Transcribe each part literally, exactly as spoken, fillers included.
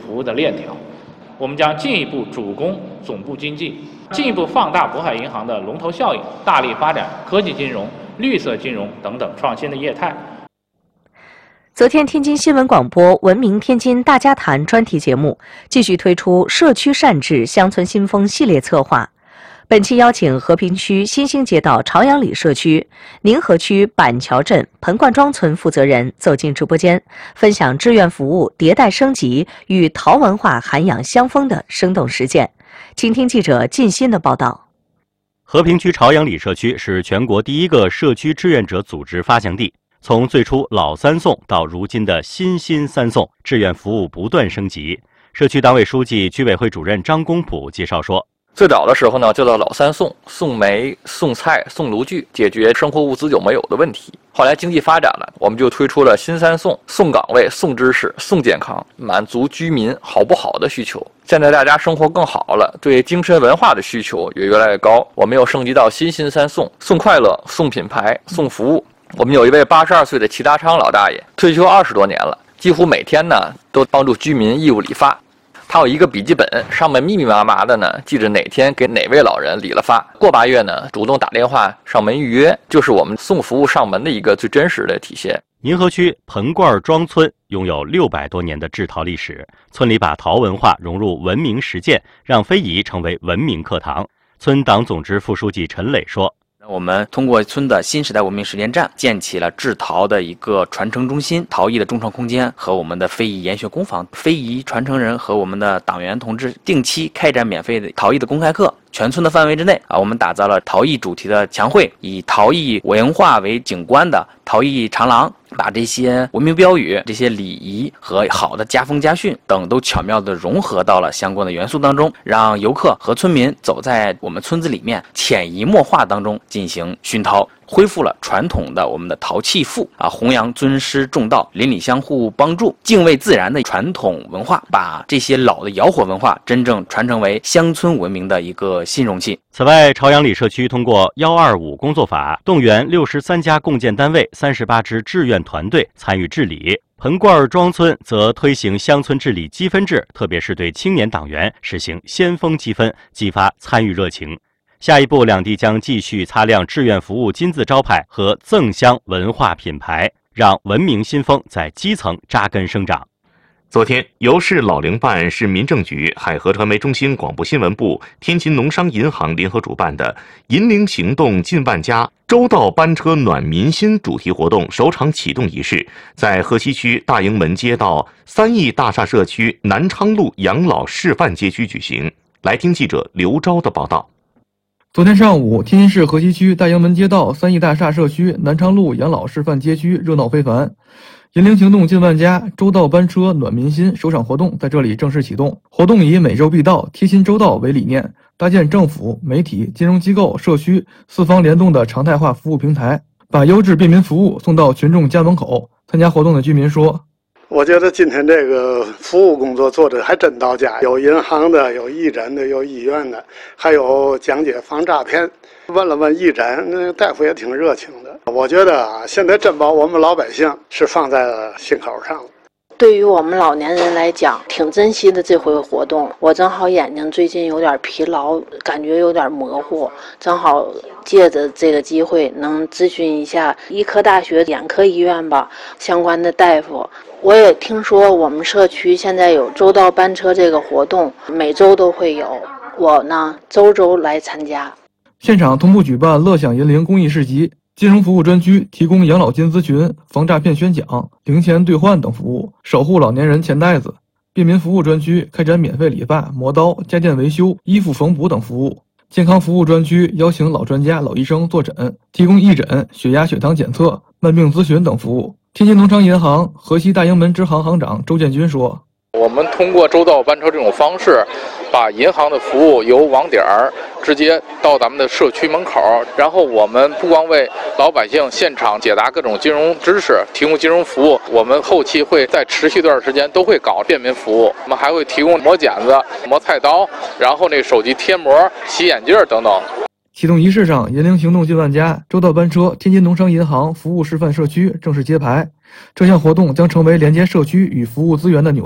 服务的链条。我们将进一步主攻总部经济，进一步放大渤海银行的龙头效应，大力发展科技金融、绿色金融等等创新的业态。 昨天，天津新闻广播《文明天津大家谈》专题节目继续推出社区善治、乡村新风系列策划。本期邀请和平区新兴街道朝阳里社区、宁河区板桥镇盆灌庄村负责人走进直播间，分享志愿服务迭代升级与陶文化涵养相丰的生动实践。请听记者靳鑫的报道。 和平区朝阳里社区是全国第一个社区志愿者组织发祥地。从最初老三送到如今的新新三送，志愿服务不断升级。社区党委书记、居委会主任张公朴介绍说， 最早的时候呢，就叫老三送，送煤、送菜、送炉具，解决生活物资有没有的问题。后来经济发展了，我们就推出了新三送，送岗位、送知识、送健康，满足居民好不好的需求。现在大家生活更好了，对精神文化的需求也越来越高，我们又升级到新新三送，送快乐、送品牌、送服务。我们有一位八十二岁的齐达昌老大爷，退休二十多年了，几乎每天呢都帮助居民义务理发。他有一个笔记本，上面密密麻麻的呢记着哪天给哪位老人理了发。过八月呢，主动打电话上门预约，就是我们送服务上门的一个最真实的体现。 宁河区盆灌庄村拥有六百多年的制陶历史，村里把陶文化融入文明实践，让非遗成为文明课堂。村党总支副书记陈磊说， 我们通过村的新时代文明实践站，建起了制陶的一个传承中心、陶艺的中创空间和我们的非遗研学工坊。非遗传承人和我们的党员同志定期开展免费的陶艺的公开课。全村的范围之内啊，我们打造了陶艺主题的墙绘，以陶艺文化为景观的陶艺长廊，把这些文明标语、这些礼仪和好的家风家训等都巧妙地融合到了相关的元素当中，让游客和村民走在我们村子里面，潜移默化当中进行熏陶，恢复了传统的我们的陶器赋啊，弘扬尊师重道、邻里相互帮助、敬畏自然的传统文化，把这些老的窑火文化真正传承为乡村文明的一个新容器。 此外，朝阳里社区通过“幺二五”工作法，动员六十三家共建单位、三十八支志愿团队参与治理。盆灌庄村则推行乡村治理积分制，特别是对青年党员实行先锋积分，激发参与热情。下一步，两地将继续擦亮志愿服务金字招牌和赠乡文化品牌，让文明新风在基层扎根生长。 昨天，由市老龄办、市民政局、海河传媒中心广播新闻部、天津农商银行联合主办的“银龄行动近万家，周到班车暖民心”主题活动首场启动仪式，在河西区大营门街道三义大厦社区南昌路养老示范街区举行。来听记者刘钊的报道。 昨天上午，天津市河西区大营门街道三义大厦社区南昌路养老示范街区热闹非凡。银龄行动近万家，周到班车暖民心首场活动在这里正式启动。活动以每周必到、贴心周到为理念，搭建政府、媒体、金融机构、社区四方联动的常态化服务平台，把优质便民服务送到群众家门口。参加活动的居民说， 我觉得今天这个服务工作做得还真到家，有银行的，有义诊的，有医院的，还有讲解防诈骗。问了问义诊，那大夫也挺热情的。我觉得啊，现在真把我们老百姓是放在了心口上了。 对于我们老年人来讲，挺珍惜的这回活动。我正好眼睛最近有点疲劳，感觉有点模糊，正好借着这个机会能咨询一下医科大学眼科医院吧相关的大夫。我也听说我们社区现在有周到班车这个活动，每周都会有，我呢周周来参加。 现场同步举办乐享银龄公益市集，金融服务专区提供养老金咨询、防诈骗宣讲、零钱兑换等服务，守护老年人钱袋子。便民服务专区开展免费理发、磨刀、家电维修、衣服缝补等服务。健康服务专区邀请老专家、老医生坐诊，提供义诊、血压、血糖检测、慢病咨询等服务。天津农商银行河西大营门支行行长周建军说， 我们通过周到班车这种方式，把银行的服务由网点儿直接到咱们的社区门口，然后我们不光为老百姓现场解答各种金融知识，提供金融服务，我们后期会在持续一段时间都会搞便民服务。我们还会提供磨剪子、磨菜刀，然后那手机贴膜、洗眼镜等等。 启动仪式上，银龄行动近万家，周到班车天津农商银行服务示范社区正式揭牌。这项活动将成为连接社区与服务资源的纽带，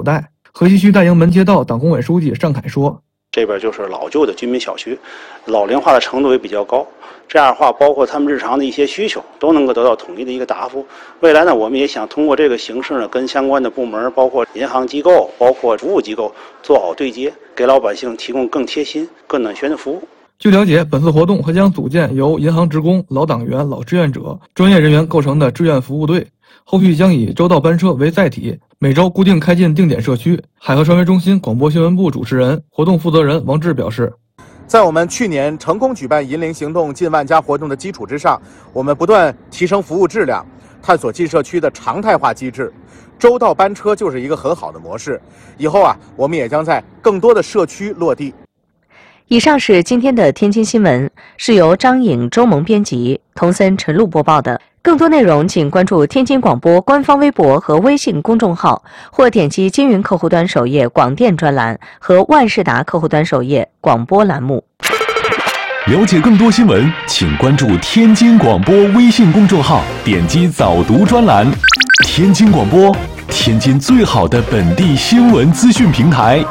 河西区大营门街道党工委书记尚凯说：“ 这边就是老旧的居民小区，老龄化的程度也比较高。这样的话，包括他们日常的一些需求都能够得到统一的一个答复。未来呢，我们也想通过这个形式呢，跟相关的部门，包括银行机构、包括服务机构做好对接，给老百姓提供更贴心、更暖心的服务。” 据了解，本次活动还将组建由银行职工、老党员、老志愿者、专业人员构成的志愿服务队，后续将以周到班车为载体，每周固定开进定点社区。海河传媒中心广播新闻部主持人、活动负责人王志表示， 在我们去年成功举办银龄行动近万家活动的基础之上，我们不断提升服务质量，探索进社区的常态化机制。周到班车就是一个很好的模式，以后啊，我们也将在更多的社区落地。 以上是今天的天津新闻，是由张颖、周萌编辑，童森、陈露播报的。更多内容请关注天津广播官方微博和微信公众号，或点击金云客户端首页广电专栏和万事达客户端首页广播栏目。 了解更多新闻，请关注天津广播微信公众号，点击早读专栏。天津广播，天津最好的本地新闻资讯平台。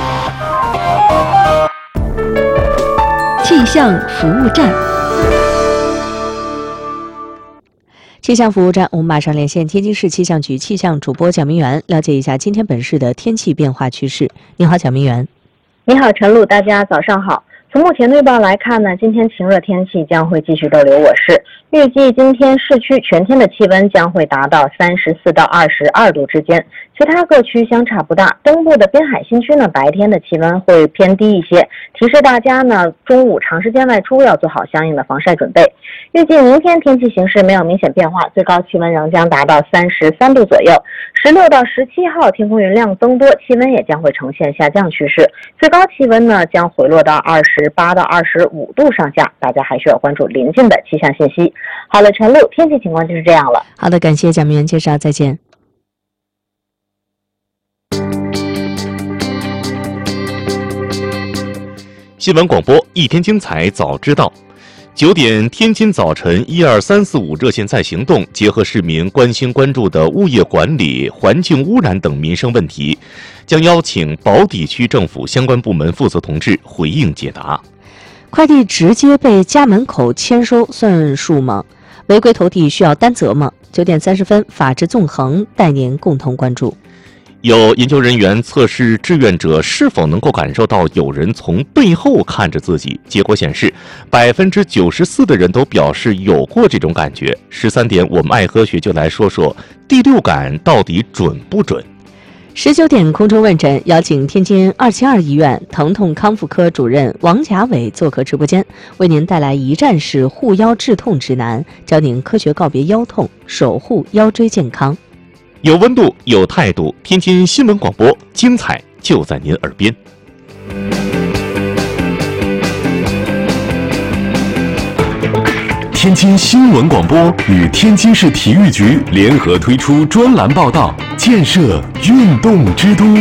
气象服务站， 气象服务站，我们马上连线天津市气象局气象主播蒋明媛，了解一下今天本市的天气变化趋势。你好，蒋明媛。 你好，陈露，大家早上好。从目前预报来看呢，今天晴热天气将会继续逗留我市。预计今天市区全天的气温将会达到三十四到二十二度之间，其他各区相差不大。东部的滨海新区呢，白天的气温会偏低一些，提示大家呢，中午长时间外出要做好相应的防晒准备。预计明天天气形势没有明显变化，最高气温仍将达到三十三度左右。十六到十七号天空云量增多，气温也将会呈现下降趋势，最高气温呢将回落到二十八到二十五度上下，大家还需要关注临近的气象信息。好了，陈露，天气情况就是这样了。 好的，感谢蒋明媛介绍，再见。 新闻广播一天精彩早知道。九点，天津早晨一二三四五热线在行动，结合市民关心关注的物业管理、环境污染等民生问题，将邀请宝坻区政府相关部门负责同志回应解答。 快递直接被家门口签收算数吗？违规投递需要担责吗？九点三十分，法治纵横带您共同关注。 有研究人员测试志愿者是否能够感受到有人从背后看着自己，结果显示，百分之九十四的人都表示有过这种感觉。十三点，我们爱科学就来说说第六感到底准不准。 十九点空中问诊，邀请天津二七二医院疼痛康复科主任王甲伟做客直播间，为您带来一站式护腰治痛指南，教您科学告别腰痛，守护腰椎健康。 有温度，有态度，天津新闻广播，精彩就在您耳边。 天津新闻广播与天津市体育局联合推出专栏报道，建设运动之都。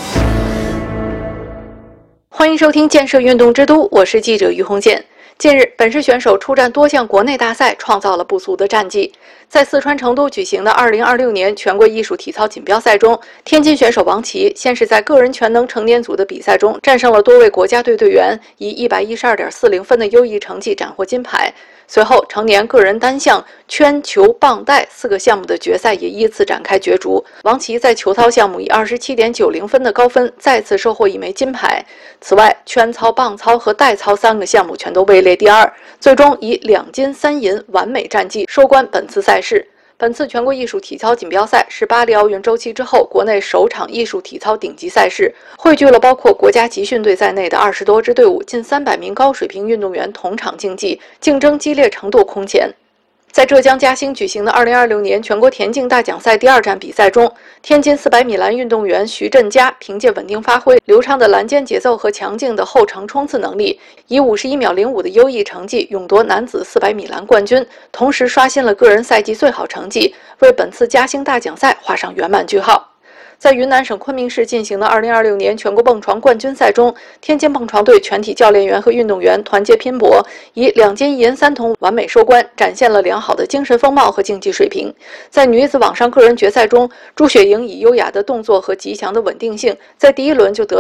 欢迎收听建设运动之都，我是记者于红建。近日，本市选手出战多项国内大赛，创造了不俗的战绩。在四川成都举行的二零二六年全国艺术体操锦标赛中，天津选手王琦先是在个人全能成年组的比赛中战胜了多位国家队队员，以一百一十二点四零分的优异成绩斩获金牌。随后，成年个人单项圈、球、棒、带四个项目的决赛也依次展开角逐。王琦在球操项目以二十七点九零分的高分再次收获一枚金牌。此外，圈操、棒操和带操三个项目全都位列第二，最终以两金三银完美战绩收官本次赛事。本次全国艺术体操锦标赛是巴黎奥运周期之后国内首场艺术体操顶级赛事，汇聚了包括国家集训队在内的二十多支队伍，近三百名高水平运动员同场竞技，竞争激烈程度空前。在浙江嘉兴举行的二零二六年全国田径大奖赛第二站比赛中，天津四百米栏运动员徐振佳凭借稳定发挥、流畅的栏间节奏和强劲的后程冲刺能力，以五十一秒零五的优异成绩勇夺男子四百米栏冠军，同时刷新了个人赛季最好成绩，为本次嘉兴大奖赛画上圆满句号。 在云南省昆明市进行的二零二六年全国蹦床冠军赛中，天津蹦床队全体教练员和运动员团结拼搏，以两金一银三铜完美收官，展现了良好的精神风貌和竞技水平。在女子网上个人决赛中，朱雪莹以优雅的动作和极强的稳定性，在第一轮就得